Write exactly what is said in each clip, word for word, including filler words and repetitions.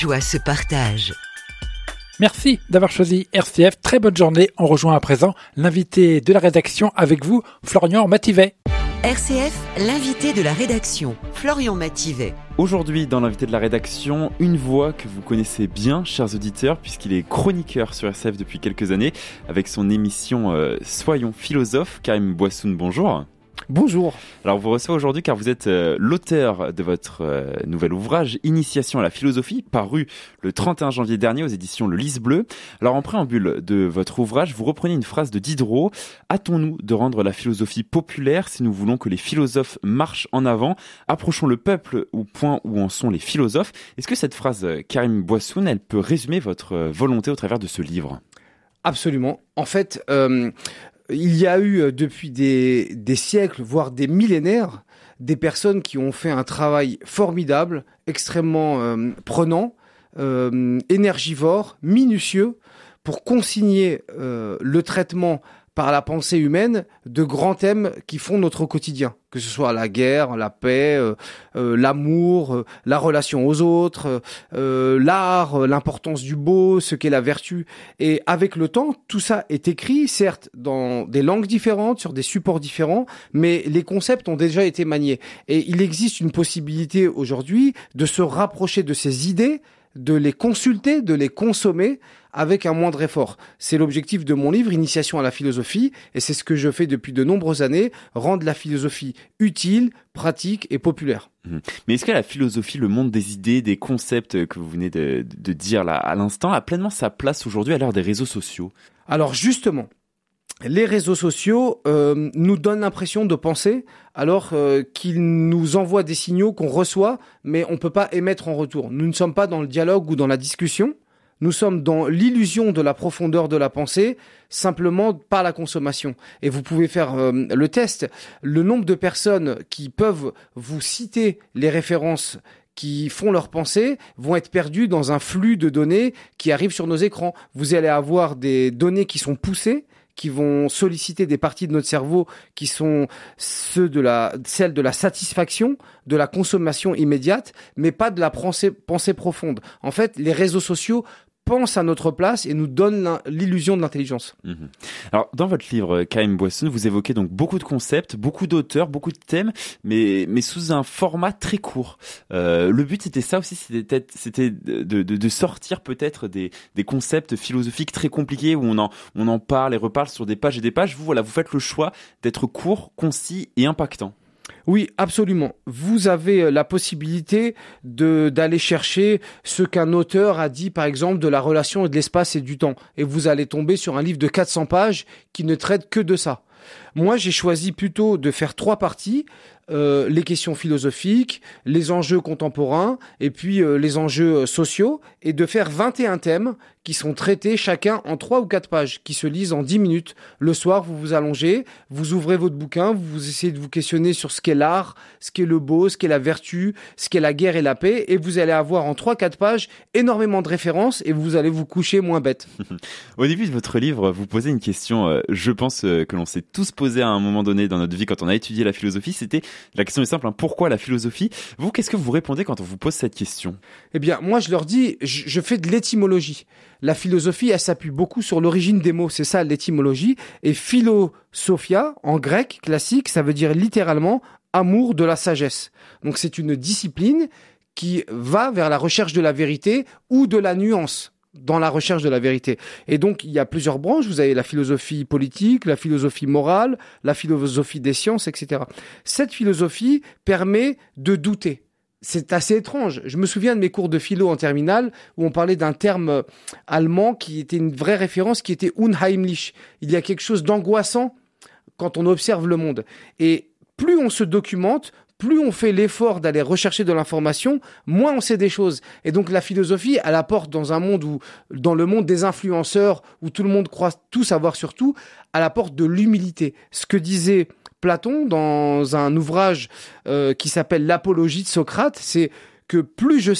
Joie se partage. Merci d'avoir choisi R C F. Très bonne journée. On rejoint à présent l'invité de la rédaction avec vous, Florian Mativet. R C F, l'invité de la rédaction, Florian Mativet. Aujourd'hui, dans l'invité de la rédaction, une voix que vous connaissez bien, chers auditeurs, puisqu'il est chroniqueur sur R C F depuis quelques années, avec son émission euh, Soyons philosophes. Karim Bouassoun, bonjour. Bonjour. Alors, vous reçoit aujourd'hui car vous êtes euh, l'auteur de votre euh, nouvel ouvrage Initiation à la philosophie, paru le trente et un janvier dernier aux éditions Le Lys Bleu. Alors, en préambule de votre ouvrage, vous reprenez une phrase de Diderot. Hâtons-nous de rendre la philosophie populaire si nous voulons que les philosophes marchent en avant. Approchons le peuple au point où en sont les philosophes. Est-ce que cette phrase, Karim Bouassoun, elle peut résumer votre volonté au travers de ce livre ? Absolument. En fait, euh, il y a eu depuis des, des siècles, voire des millénaires, des personnes qui ont fait un travail formidable, extrêmement euh, prenant, euh, énergivore, minutieux, pour consigner euh, le traitement par la pensée humaine de grands thèmes qui font notre quotidien, que ce soit la guerre, la paix, euh, euh, l'amour, euh, la relation aux autres, euh, l'art, euh, l'importance du beau, ce qu'est la vertu. Et avec le temps, tout ça est écrit, certes, dans des langues différentes, sur des supports différents, mais les concepts ont déjà été maniés. Et il existe une possibilité aujourd'hui de se rapprocher de ces idées, de les consulter, de les consommer avec un moindre effort. C'est l'objectif de mon livre, Initiation à la philosophie, et c'est ce que je fais depuis de nombreuses années, rendre la philosophie utile, pratique et populaire. Mmh. Mais est-ce que la philosophie, le monde des idées, des concepts que vous venez de, de dire là à l'instant, a pleinement sa place aujourd'hui à l'heure des réseaux sociaux ? Alors justement, les réseaux sociaux euh, nous donnent l'impression de penser alors euh, qu'ils nous envoient des signaux qu'on reçoit, mais on ne peut pas émettre en retour. Nous ne sommes pas dans le dialogue ou dans la discussion. Nous sommes dans l'illusion de la profondeur de la pensée, simplement par la consommation. Et vous pouvez faire euh, le test. Le nombre de personnes qui peuvent vous citer les références qui font leur pensée vont être perdues dans un flux de données qui arrive sur nos écrans. Vous allez avoir des données qui sont poussées, qui vont solliciter des parties de notre cerveau qui sont ceux de la, celles de la satisfaction, de la consommation immédiate, mais pas de la pensée, pensée profonde. En fait, les réseaux sociaux pensent à notre place et nous donnent l'illusion de l'intelligence. Mmh. Alors, dans votre livre, Karim Bouassoun, vous évoquez donc beaucoup de concepts, beaucoup d'auteurs, beaucoup de thèmes, mais, mais sous un format très court. Euh, le but, c'était ça aussi, c'était, c'était de, de, de sortir peut-être des, des concepts philosophiques très compliqués où on en, on en parle et reparle sur des pages et des pages. Vous, voilà, vous faites le choix d'être court, concis et impactant. Oui, absolument. Vous avez la possibilité de d'aller chercher ce qu'un auteur a dit, par exemple, de la relation de l'espace et du temps. Et vous allez tomber sur un livre de quatre cents pages qui ne traite que de ça. Moi, j'ai choisi plutôt de faire trois parties. Euh, les questions philosophiques, les enjeux contemporains et puis euh, les enjeux sociaux, et de faire vingt et un thèmes qui sont traités chacun en trois ou quatre pages, qui se lisent en dix minutes. Le soir, vous vous allongez, vous ouvrez votre bouquin, vous essayez de vous questionner sur ce qu'est l'art, ce qu'est le beau, ce qu'est la vertu, ce qu'est la guerre et la paix, et vous allez avoir en trois quatre pages énormément de références et vous allez vous coucher moins bête. Au début de votre livre, vous posez une question, euh, je pense euh, que l'on s'est tous posé à un moment donné dans notre vie quand on a étudié la philosophie, c'était la question est simple, hein, pourquoi la philosophie ? Vous, qu'est-ce que vous répondez quand on vous pose cette question ? Eh bien, moi, je leur dis, je, je fais de l'étymologie. La philosophie, elle s'appuie beaucoup sur l'origine des mots, c'est ça l'étymologie. Et philosophia, en grec classique, ça veut dire littéralement amour de la sagesse. Donc, c'est une discipline qui va vers la recherche de la vérité ou de la nuance dans la recherche de la vérité. Et donc, il y a plusieurs branches. Vous avez la philosophie politique, la philosophie morale, la philosophie des sciences, et cetera. Cette philosophie permet de douter. C'est assez étrange. Je me souviens de mes cours de philo en terminale où on parlait d'un terme allemand qui était une vraie référence, qui était unheimlich. Il y a quelque chose d'angoissant quand on observe le monde. Et plus on se documente, plus on fait l'effort d'aller rechercher de l'information, moins on sait des choses. Et donc la philosophie, elle apporte dans un monde où, dans le monde des influenceurs, où tout le monde croit tout savoir sur tout, elle apporte de l'humilité. Ce que disait Platon dans un ouvrage euh, qui s'appelle l'Apologie de Socrate, c'est que plus je sais,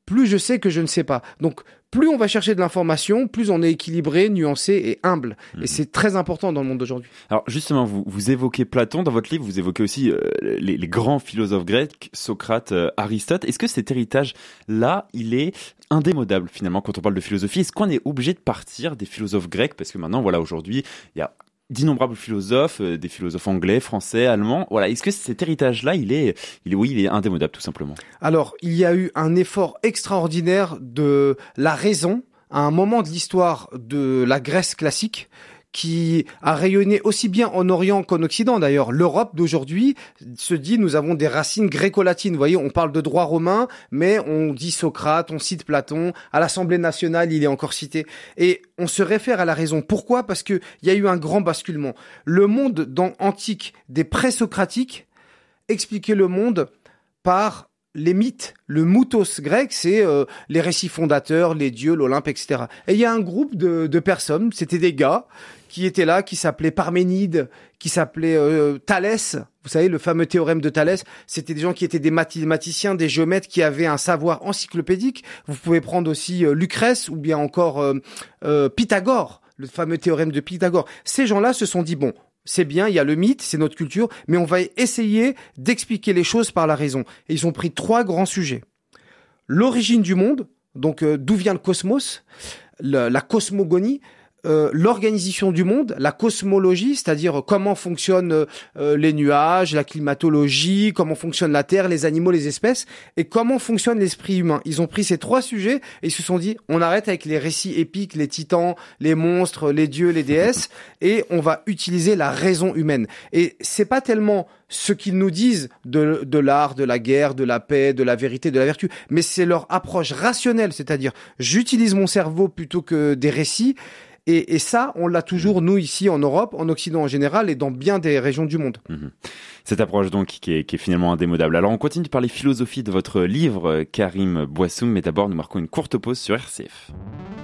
plus je sais que je ne sais pas. Donc, plus on va chercher de l'information, plus on est équilibré, nuancé et humble. Mmh. Et c'est très important dans le monde d'aujourd'hui. Alors justement, vous, vous évoquez Platon dans votre livre, vous évoquez aussi euh, les, les grands philosophes grecs, Socrate, euh, Aristote. Est-ce que cet héritage-là, il est indémodable finalement quand on parle de philosophie? Est-ce qu'on est obligé de partir des philosophes grecs? Parce que maintenant, voilà, aujourd'hui, il y a d'innombrables philosophes, euh, des philosophes anglais, français, allemands. Voilà, est-ce que cet héritage-là, il est, il est, oui, il est indémodable tout simplement? Alors, il y a eu un effort extraordinaire de la raison à un moment de l'histoire de la Grèce classique, qui a rayonné aussi bien en Orient qu'en Occident. D'ailleurs, l'Europe d'aujourd'hui se dit, nous avons des racines gréco-latines. Vous voyez, on parle de droit romain, mais on dit Socrate, on cite Platon. À l'Assemblée nationale, il est encore cité. Et on se réfère à la raison. Pourquoi? Parce que il y a eu un grand basculement. Le monde dans, antique des pré-socratiques expliquait le monde par les mythes. Le mythos grec, c'est euh, les récits fondateurs, les dieux, l'Olympe, et cetera. Et il y a un groupe de, de personnes, c'était des gars qui étaient là, qui s'appelaient Parménide, qui s'appelaient euh, Thalès. Vous savez, le fameux théorème de Thalès, c'était des gens qui étaient des mathématiciens, des géomètres qui avaient un savoir encyclopédique. Vous pouvez prendre aussi euh, Lucrèce ou bien encore euh, euh, Pythagore, le fameux théorème de Pythagore. Ces gens-là se sont dit, bon, c'est bien, il y a le mythe, c'est notre culture, mais on va essayer d'expliquer les choses par la raison. Et ils ont pris trois grands sujets. L'origine du monde, donc euh, d'où vient le cosmos, le, la cosmogonie, euh, l'organisation du monde, la cosmologie, c'est-à-dire comment fonctionnent euh, les nuages, la climatologie, comment fonctionne la Terre, les animaux, les espèces, et comment fonctionne l'esprit humain. Ils ont pris ces trois sujets et ils se sont dit, on arrête avec les récits épiques, les titans, les monstres, les dieux, les déesses, et on va utiliser la raison humaine. Et c'est pas tellement ce qu'ils nous disent de, de l'art, de la guerre, de la paix, de la vérité, de la vertu, mais c'est leur approche rationnelle, c'est-à-dire j'utilise mon cerveau plutôt que des récits. Et, et ça, on l'a toujours, nous, ici, en Europe, en Occident en général, et dans bien des régions du monde. Mmh. Cette approche, donc, qui est, qui est finalement indémodable. Alors, on continue de parler philosophie de votre livre, Karim Bouassoum, mais d'abord, nous marquons une courte pause sur R C F.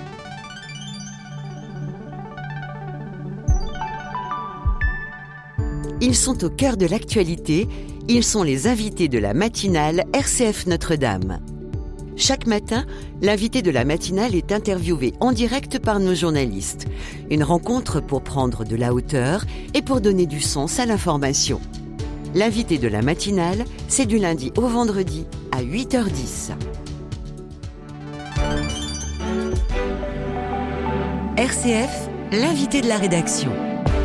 Ils sont au cœur de l'actualité. Ils sont les invités de la matinale R C F Notre-Dame. Chaque matin, l'invité de la matinale est interviewé en direct par nos journalistes. Une rencontre pour prendre de la hauteur et pour donner du sens à l'information. L'invité de la matinale, c'est du lundi au vendredi à huit heures dix. R C F, l'invité de la rédaction.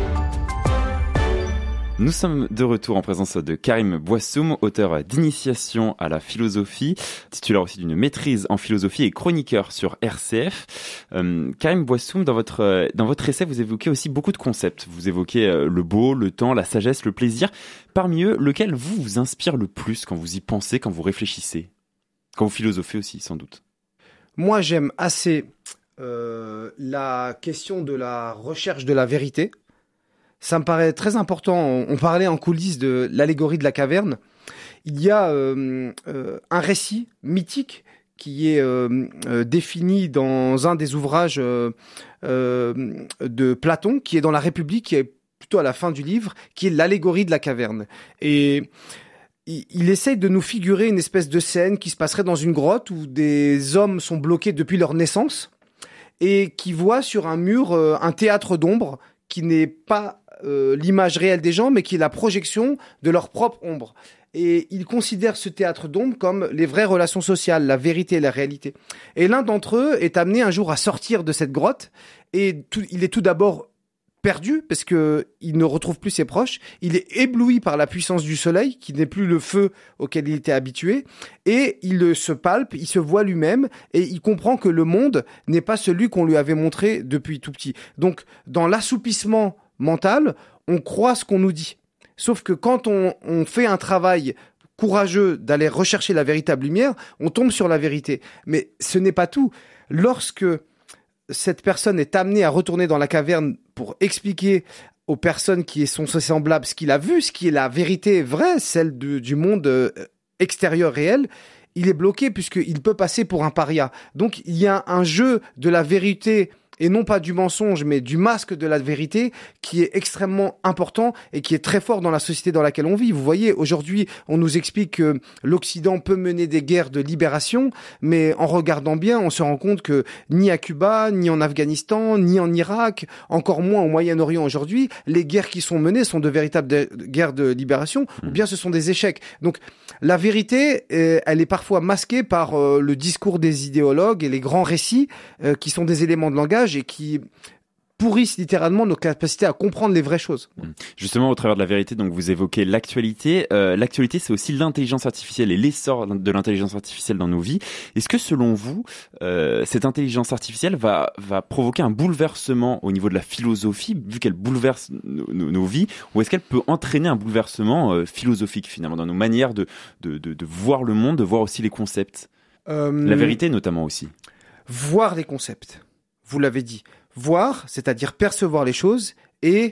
Nous sommes de retour en présence de Karim Bouassoum, auteur d'initiation à la philosophie, titulaire aussi d'une maîtrise en philosophie et chroniqueur sur R C F. Euh, Karim Bouassoum, dans votre, dans votre essai, vous évoquez aussi beaucoup de concepts. Vous évoquez euh, le beau, le temps, la sagesse, le plaisir. Parmi eux, lequel vous vous inspire le plus quand vous y pensez, quand vous réfléchissez? Quand vous philosophez aussi, sans doute. Moi, j'aime assez euh, la question de la recherche de la vérité. Ça me paraît très important. On parlait en coulisses de l'allégorie de la caverne. Il y a euh, euh, un récit mythique qui est euh, euh, défini dans un des ouvrages euh, euh, de Platon, qui est dans la République, qui est plutôt à la fin du livre, qui est l'allégorie de la caverne. Et il, il essaye de nous figurer une espèce de scène qui se passerait dans une grotte où des hommes sont bloqués depuis leur naissance et qui voient sur un mur euh, un théâtre d'ombre qui n'est pas Euh, l'image réelle des gens, mais qui est la projection de leur propre ombre. Et ils considèrent ce théâtre d'ombre comme les vraies relations sociales, la vérité et la réalité. Et l'un d'entre eux est amené un jour à sortir de cette grotte, et tout, il est tout d'abord perdu, parce que il ne retrouve plus ses proches. Il est ébloui par la puissance du soleil, qui n'est plus le feu auquel il était habitué, et il se palpe, il se voit lui-même, et il comprend que le monde n'est pas celui qu'on lui avait montré depuis tout petit. Donc, dans l'assoupissement mental, on croit ce qu'on nous dit. Sauf que quand on, on fait un travail courageux d'aller rechercher la véritable lumière, on tombe sur la vérité. Mais ce n'est pas tout. Lorsque cette personne est amenée à retourner dans la caverne pour expliquer aux personnes qui sont ses semblables ce qu'il a vu, ce qui est la vérité vraie, celle de, du monde extérieur réel, il est bloqué puisqu'il peut passer pour un paria. Donc il y a un jeu de la vérité et non pas du mensonge, mais du masque de la vérité, qui est extrêmement important et qui est très fort dans la société dans laquelle on vit. Vous voyez, aujourd'hui, on nous explique que l'Occident peut mener des guerres de libération, mais en regardant bien, on se rend compte que ni à Cuba, ni en Afghanistan, ni en Irak, encore moins au Moyen-Orient aujourd'hui, les guerres qui sont menées sont de véritables de- guerres de libération, mmh. ou bien ce sont des échecs. Donc, la vérité, euh, elle est parfois masquée par euh, le discours des idéologues et les grands récits euh, qui sont des éléments de langage et qui pourrissent littéralement nos capacités à comprendre les vraies choses. Justement, au travers de la vérité, donc vous évoquez l'actualité. Euh, l'actualité, c'est aussi l'intelligence artificielle et l'essor de l'intelligence artificielle dans nos vies. Est-ce que, selon vous, euh, cette intelligence artificielle va va provoquer un bouleversement au niveau de la philosophie, vu qu'elle bouleverse nos, nos, nos vies, ou est-ce qu'elle peut entraîner un bouleversement euh, philosophique finalement dans nos manières de de de, de voir le monde, de voir aussi les concepts, euh, la vérité notamment aussi. Voir les concepts. Vous l'avez dit. Voir, c'est-à-dire percevoir les choses, et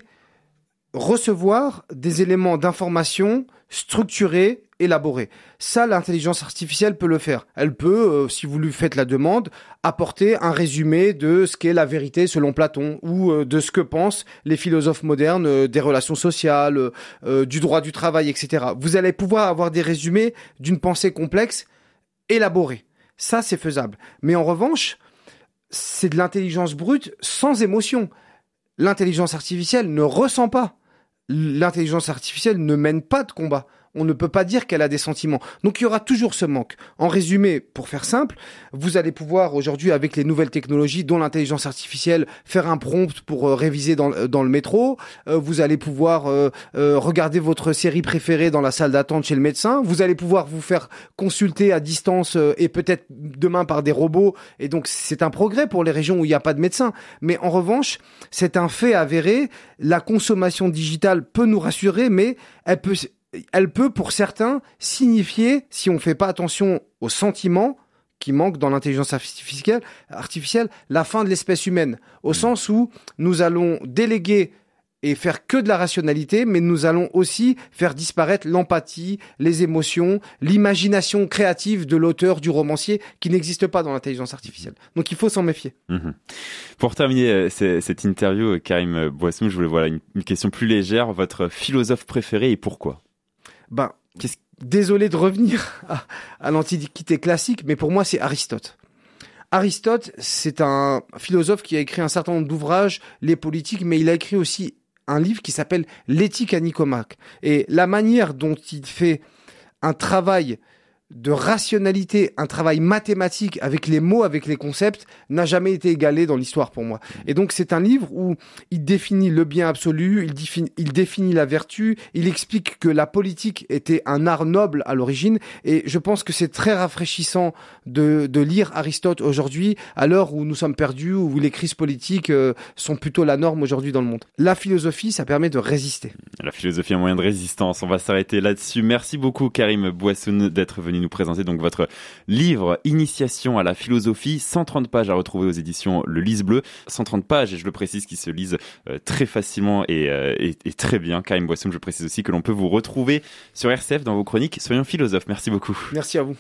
recevoir des éléments d'information structurés, élaborés. Ça, l'intelligence artificielle peut le faire. Elle peut, euh, si vous lui faites la demande, apporter un résumé de ce qu'est la vérité selon Platon, ou euh, de ce que pensent les philosophes modernes euh, des relations sociales, euh, du droit du travail, et cetera. Vous allez pouvoir avoir des résumés d'une pensée complexe, élaborée. Ça, c'est faisable. Mais en revanche, c'est de l'intelligence brute sans émotion. L'intelligence artificielle ne ressent pas. L'intelligence artificielle ne mène pas de combat. On ne peut pas dire qu'elle a des sentiments. Donc il y aura toujours ce manque. En résumé, pour faire simple, vous allez pouvoir aujourd'hui, avec les nouvelles technologies, dont l'intelligence artificielle, faire un prompt pour euh, réviser dans, dans le métro. Euh, vous allez pouvoir euh, euh, regarder votre série préférée dans la salle d'attente chez le médecin. Vous allez pouvoir vous faire consulter à distance euh, et peut-être demain par des robots. Et donc c'est un progrès pour les régions où il n'y a pas de médecin. Mais en revanche, c'est un fait avéré. La consommation digitale peut nous rassurer, mais elle peut... elle peut, pour certains, signifier, si on ne fait pas attention aux sentiments qui manquent dans l'intelligence artificielle, artificielle, la fin de l'espèce humaine. Au sens où nous allons déléguer et faire que de la rationalité, mais nous allons aussi faire disparaître l'empathie, les émotions, l'imagination créative de l'auteur, du romancier, qui n'existe pas dans l'intelligence artificielle. Donc il faut s'en méfier. Mmh. Pour terminer euh, c- cette interview, Karim Bouassoum, je voulais voilà une, une question plus légère. Votre philosophe préféré et pourquoi ? Ben, Qu'est-ce... désolé de revenir à, à l'Antiquité classique, mais pour moi, c'est Aristote. Aristote, c'est un philosophe qui a écrit un certain nombre d'ouvrages, les politiques, mais il a écrit aussi un livre qui s'appelle L'éthique à Nicomaque. Et la manière dont il fait un travail de rationalité, un travail mathématique avec les mots, avec les concepts, n'a jamais été égalé dans l'histoire pour moi. Et donc c'est un livre où il définit le bien absolu, il définit, il définit la vertu, il explique que la politique était un art noble à l'origine, et je pense que c'est très rafraîchissant de, de lire Aristote aujourd'hui, à l'heure où nous sommes perdus, où les crises politiques euh, sont plutôt la norme aujourd'hui dans le monde. La philosophie, ça permet de résister. La philosophie est un moyen de résistance, on va s'arrêter là-dessus. Merci beaucoup Karim Bouassoum d'être venu nous présenter donc votre livre Initiation à la philosophie, cent trente pages à retrouver aux éditions Le Lys Bleu, cent trente pages et je le précise qui se lisent euh, très facilement et, euh, et, et très bien. Karim Bouassoum, je précise aussi que l'on peut vous retrouver sur R C F dans vos chroniques Soyons philosophes. Merci beaucoup. Merci à vous.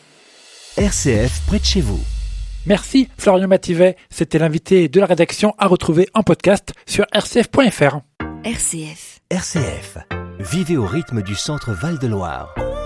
R C F près de chez vous. Merci Florian Mathivet, c'était l'invité de la rédaction à retrouver en podcast sur r c f point f r. R C F. R C F. Vivez au rythme du centre Val de Loire.